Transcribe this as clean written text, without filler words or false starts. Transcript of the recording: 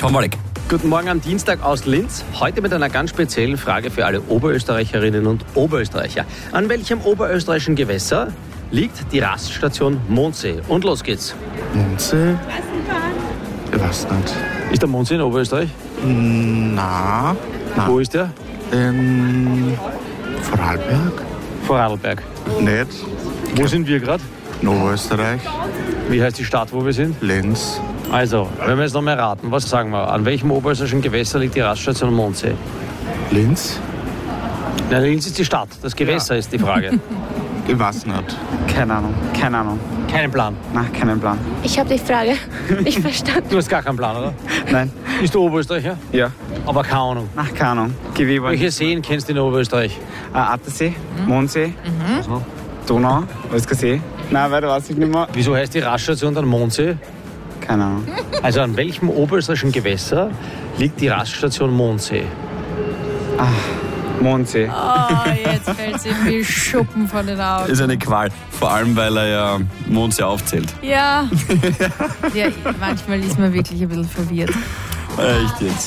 vom Oleg. Guten Morgen am Dienstag aus Linz. Heute mit einer ganz speziellen Frage für alle Oberösterreicherinnen und Oberösterreicher. An welchem oberösterreichischen Gewässer liegt die Raststation Mondsee? Und los geht's. Mondsee? Ich weiß nicht. Ist der Mondsee in Oberösterreich? Na. Wo ist der? Vorarlberg? Vorarlberg. Nicht. Wo sind wir gerade? In Oberösterreich? Wie heißt die Stadt, wo wir sind? Linz? Also, wenn wir jetzt noch mal raten, was sagen wir? An welchem oberösterreichischen Gewässer liegt die Raststation Mondsee? Linz? Na, Linz ist die Stadt. Das Gewässer ist die Frage. Ich weiß nicht. Keine Ahnung. Keinen Plan. Nein, keinen Plan. Ich habe die Frage nicht verstanden. Du hast gar keinen Plan, oder? Nein. Bist du Oberösterreicher? Ja. Aber keine Ahnung. Ach, keine Ahnung. Gewebe. Welche Seen kennst du in Oberösterreich? Attersee, Mondsee, Donau, alles gesehen. Nein, weiter weiß ich nicht mehr. Wieso heißt die Raststation dann Mondsee? Keine Ahnung. Also an welchem oberösterreichischen Gewässer liegt die Raststation Mondsee? Mondsee. Oh, jetzt fällt es ihm wie Schuppen von den Augen. Ist eine Qual. Vor allem, weil er ja Mondsee aufzählt. Ja. Ja, manchmal ist man wirklich ein bisschen verwirrt. Echt jetzt.